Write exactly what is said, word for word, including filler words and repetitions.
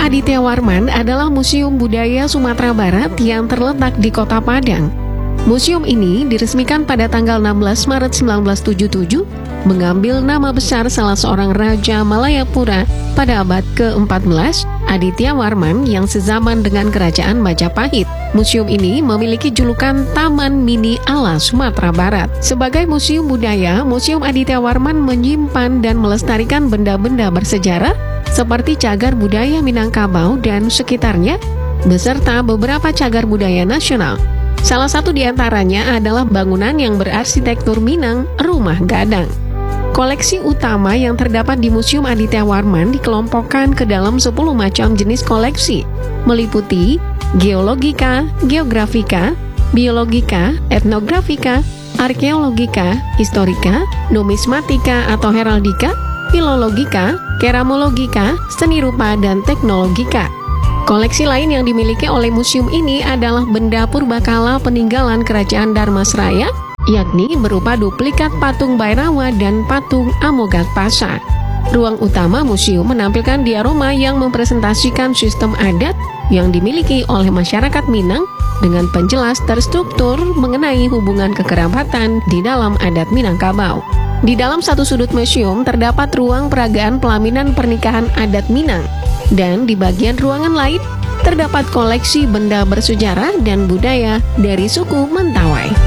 Aditya Warman adalah museum budaya Sumatera Barat yang terletak di Kota Padang. Museum ini diresmikan pada tanggal enam belas Maret seribu sembilan ratus tujuh puluh tujuh, mengambil nama besar salah seorang Raja Malayapura pada abad ke empat belas, Aditya Warman, yang sezaman dengan Kerajaan Majapahit. Museum ini memiliki julukan Taman Mini ala Sumatera Barat. Sebagai museum budaya, Museum Aditya Warman menyimpan dan melestarikan benda-benda bersejarah seperti cagar budaya Minangkabau dan sekitarnya, beserta beberapa cagar budaya nasional. Salah satu di antaranya adalah bangunan yang berarsitektur Minang, Rumah Gadang. Koleksi utama yang terdapat di Museum Aditya Warman dikelompokkan ke dalam sepuluh macam jenis koleksi, meliputi geologika, geografika, biologika, etnografika, arkeologika, historika, numismatika atau heraldika, filologika, keramologika, seni rupa, dan teknologika. Koleksi lain yang dimiliki oleh museum ini adalah benda purbakala peninggalan Kerajaan Dharmasraya, yakni berupa duplikat patung Bhairawa dan patung Amoghapasa. Ruang utama museum menampilkan diorama yang mempresentasikan sistem adat yang dimiliki oleh masyarakat Minang dengan penjelas terstruktur mengenai hubungan kekerabatan di dalam adat Minangkabau. Di dalam satu sudut museum terdapat ruang peragaan pelaminan pernikahan adat Minang, dan di bagian ruangan lain terdapat koleksi benda bersejarah dan budaya dari suku Mentawai.